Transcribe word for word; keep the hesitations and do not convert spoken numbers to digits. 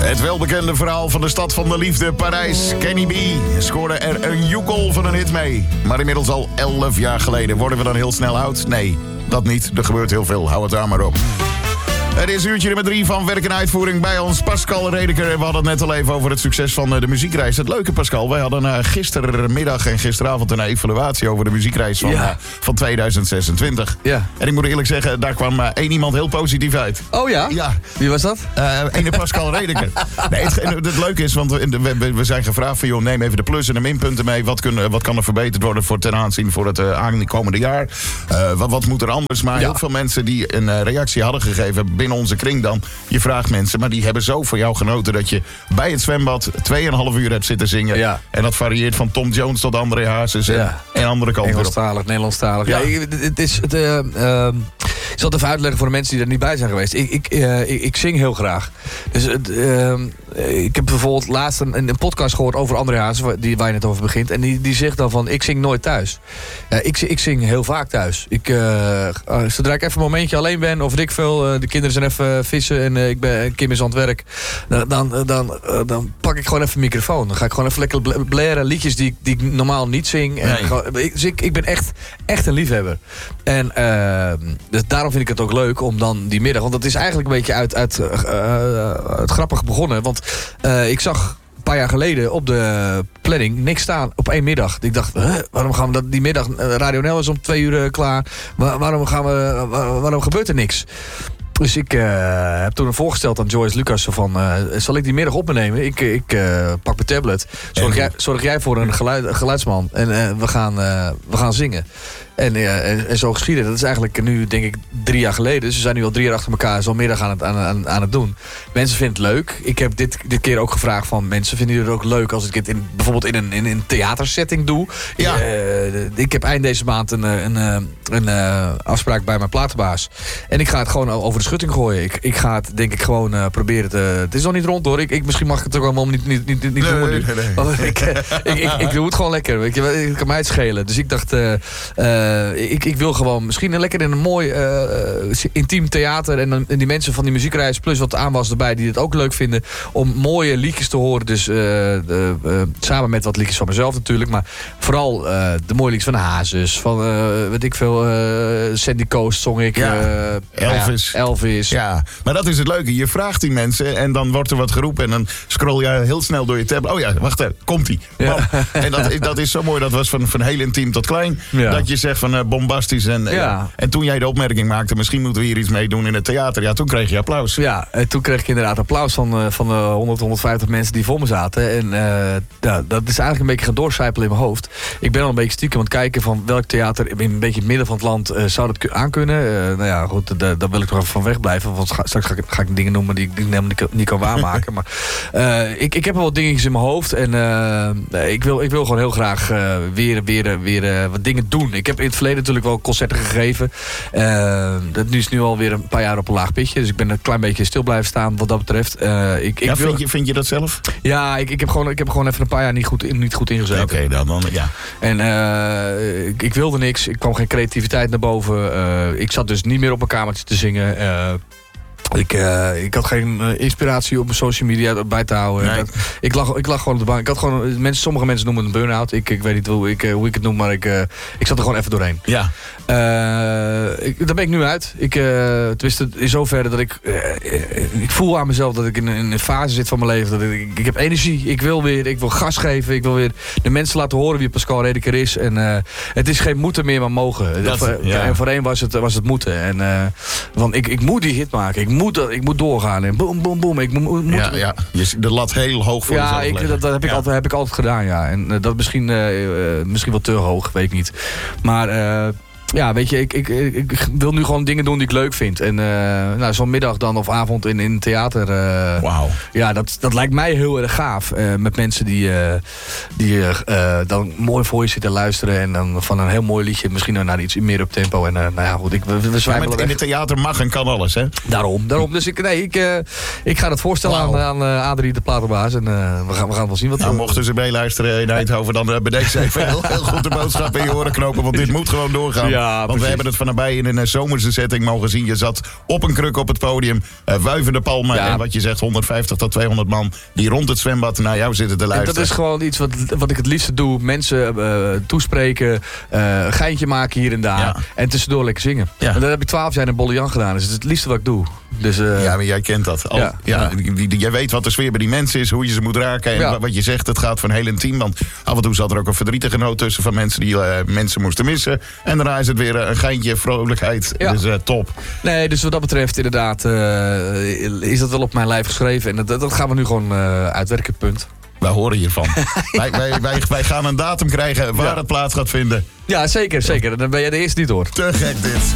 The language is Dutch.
Het welbekende verhaal van de stad van de liefde, Parijs. Kenny B scoorde er een joekel van een hit mee. Maar inmiddels al elf jaar geleden. Worden we dan heel snel oud? Nee, dat niet. Er gebeurt heel veel. Hou het daar maar op. Het is uurtje nummer drie van Werk en Uitvoering bij ons. Pascal Redeker. We hadden het net al even over het succes van de muziekreis. Het leuke, Pascal, wij hadden uh, gistermiddag en gisteravond een evaluatie over de muziekreis van, ja. uh, van tweeduizend zesentwintig. Ja. En ik moet eerlijk zeggen, daar kwam uh, één iemand heel positief uit. Oh ja? Ja. Wie was dat? Uh, ene Pascal Redeker. Nee, het, het leuke is, want we, we, we zijn gevraagd van, joh, neem even de plus en de minpunten mee. Wat, kun, wat kan er verbeterd worden voor ten aanzien voor het uh, aankomende jaar? Uh, wat, wat moet er anders? Maar ja. heel veel mensen die een uh, reactie hadden gegeven binnen onze kring dan. Je vraagt mensen, maar die hebben zo van jou genoten dat je bij het zwembad tweeënhalf uur hebt zitten zingen. Ja. En dat varieert van Tom Jones tot André Hazes en, ja. en andere kanten. Engelstalig, Nederlandstalig. Ja. Ja, het is het, uh, uh, ik zal het even uitleggen voor de mensen die er niet bij zijn geweest. Ik, ik, uh, ik, ik zing heel graag. Dus uh, ik heb bijvoorbeeld laatst een, een podcast gehoord over André Hazes, die, waar je net over begint. En die, die zegt dan van, ik zing nooit thuis. Uh, ik, ik zing heel vaak thuis. Ik, uh, uh, zodra ik even een momentje alleen ben, of ik veel, uh, de kinderen zijn even vissen en uh, ik ben, Kim is aan het werk. Dan, dan, dan, uh, dan pak ik gewoon even een microfoon. Dan ga ik gewoon even lekker blaren. Liedjes die, die ik normaal niet zing. En nee. gewoon, ik, dus ik, ik ben echt, echt een liefhebber. En uh, dus daarom vind ik het ook leuk om dan die middag. Want dat is eigenlijk een beetje uit, uit uh, uh, het grappig begonnen. Want uh, ik zag een paar jaar geleden op de planning niks staan op één middag. Ik dacht, huh, waarom gaan we dat die middag? Radio N L is om twee uur uh, klaar. Waar, waarom, gaan we, waar, waarom gebeurt er niks? Dus ik uh, heb toen voorgesteld aan Joyce Lucas van, uh, zal ik die middag op me nemen? Ik, ik uh, pak mijn tablet. Zorg jij, zorg jij voor een geluid, geluidsman. En uh, we, gaan, uh, we gaan zingen. En, uh, en, en zo geschieden. Dat is eigenlijk nu, denk ik, drie jaar geleden. Dus we zijn nu al drie jaar achter elkaar zo'n middag aan het, aan, aan, aan het doen. Mensen vinden het leuk. Ik heb dit, dit keer ook gevraagd van mensen, vinden jullie het ook leuk als ik het in, bijvoorbeeld in een, in een theatersetting doe? Ja. Uh, ik heb eind deze maand een, een, een, een uh, afspraak bij mijn platenbaas. En ik ga het gewoon over de schutting gooien. Ik, ik ga het, denk ik, gewoon uh, proberen te... Het is nog niet rond, hoor. Ik, ik, misschien mag ik het ook allemaal niet, niet, niet, niet nee, doen. Nee, nee, nee. ik, ik, ik, ik, ik doe het gewoon lekker. Weet je, ik kan mij het schelen. Dus ik dacht... Uh, uh, Ik, ik wil gewoon misschien lekker in een mooi uh, intiem theater. En, dan, en die mensen van die muziekreis plus wat aanwas erbij die het ook leuk vinden. Om mooie liedjes te horen. Dus uh, uh, uh, samen met wat liedjes van mezelf natuurlijk. Maar vooral uh, de mooie liedjes van Hazes. Van uh, weet ik veel. Uh, Sandy Coast zong ik. Ja, uh, Elvis. Ja, Elvis. Ja, maar dat is het leuke. Je vraagt die mensen en dan wordt er wat geroepen. En dan scroll je heel snel door je tablet. Oh ja, wacht even. Komt-ie. Ja. En dat, dat is zo mooi. Dat was van, van heel intiem tot klein. Ja. Dat je zegt van... Uh, bombastisch. En, ja. en toen jij de opmerking maakte, misschien moeten we hier iets mee doen in het theater. Ja, toen kreeg je applaus. Ja, en toen kreeg ik inderdaad applaus van, uh, van de honderd, honderdvijftig mensen die voor me zaten. En uh, ja, dat is eigenlijk een beetje gaan doorcijpelen in mijn hoofd. Ik ben al een beetje stiekem aan het kijken van welk theater in een beetje in het midden van het land uh, zou dat aankunnen. Uh, nou ja, goed, daar wil ik toch even van wegblijven. Want straks ga ik, ga ik dingen noemen die ik helemaal niet, niet kan waarmaken. Maar uh, ik, ik heb wel wat dingetjes in mijn hoofd. En uh, ik, wil, ik wil gewoon heel graag uh, weer, weer, weer uh, wat dingen doen. Ik heb in het verleden natuurlijk wel concerten gegeven. Uh, dat is nu alweer een paar jaar op een laag pitje. Dus ik ben een klein beetje stil blijven staan wat dat betreft. Uh, ik, ja, ik wil... vind, je, vind je dat zelf? Ja, ik, ik, heb gewoon, ik heb gewoon even een paar jaar niet goed, niet goed ingezeten. Oké, okay, dan, dan ja. En uh, ik, ik wilde niks. Ik kwam geen creativiteit naar boven. Uh, ik zat dus niet meer op mijn kamertje te zingen. Uh, Ik, uh, ik had geen uh, inspiratie op mijn social media bij te houden. Nee. Dat, ik, lag, ik lag gewoon op de bank. Ik had gewoon, mensen, sommige mensen noemen het een burn-out. Ik, ik weet niet hoe ik, uh, hoe ik het noem, maar ik, uh, ik zat er gewoon even doorheen. Ja. Uh, ik, daar ben ik nu uit. Ik, uh, tenminste, in zoverre dat ik... Uh, ik voel aan mezelf dat ik in, in een fase zit van mijn leven. Dat ik, ik heb energie. Ik wil weer. Ik wil gas geven. Ik wil weer de mensen laten horen wie Pascal Redeker is. En uh, het is geen moeten meer, maar mogen. Dat, voor, ja. En voorheen was het, was het moeten. En, uh, want ik, ik moet die hit maken. Ik moet, ik moet doorgaan. En boom, boom, boom. Ik moet, moet ja, ja. Je, de lat heel hoog voor ja, jezelf ik, dat, dat heb, ik ja. altijd, heb ik altijd gedaan, ja. En uh, dat misschien, uh, uh, misschien wel te hoog, weet ik niet. Maar... Uh, Ja, weet je, ik, ik, ik wil nu gewoon dingen doen die ik leuk vind. En uh, nou, zo'n middag dan of avond in, in theater. Uh, Wauw. Ja, dat, dat lijkt mij heel erg gaaf. Uh, met mensen die, uh, die uh, dan mooi voor je zitten luisteren. En dan van een heel mooi liedje misschien naar iets meer op tempo. En uh, nou ja, goed, ik, we, we ja, met, in het theater mag en kan alles, hè? Daarom, daarom. Dus ik, nee, ik, uh, ik ga dat voorstellen wow. aan, aan uh, Adrie, de platenbaas. En uh, we, gaan, we gaan wel zien wat... Nou, we... mochten ze meeluisteren in Eindhoven, dan uh, bedenk ze even heel, heel goed de boodschap in je oren knopen. Want dit moet gewoon doorgaan. Ja. Ja, Want precies. we hebben het van nabij in een zomerse setting mogen zien. Je zat op een kruk op het podium, uh, wuivende palmen. Ja. En wat je zegt, honderdvijftig tot tweehonderd man die rond het zwembad naar jou zitten te En luisteren. dat is gewoon iets wat, wat ik het liefste doe. Mensen uh, toespreken, uh, een geintje maken hier en daar. Ja. En tussendoor lekker zingen. Ja. En dat heb ik twaalf jaar in Bolle Jan gedaan. Dus het is het liefste wat ik doe. Dus, uh, Ja, maar jij kent dat. Al, ja, Ja, ja. die- die- Jij weet wat de sfeer bij die mensen is, hoe je ze moet raken. En Ja. wat je zegt, het gaat van heel intiem. Want af en toe zat er ook een verdrietige noot tussen van mensen die uh, mensen moesten missen. En daarna is het weer uh, een geintje, vrolijkheid. Ja. Dus uh, top. Nee, dus wat dat betreft inderdaad uh, is dat wel op mijn lijf geschreven. En dat, dat gaan we nu gewoon uh, uitwerken, punt. Wij horen hiervan. wij, wij, wij, wij gaan een datum krijgen waar Ja. het plaats gaat vinden. Ja, zeker, zeker. Dan ben jij de eerste die het hoort. Te gek dit.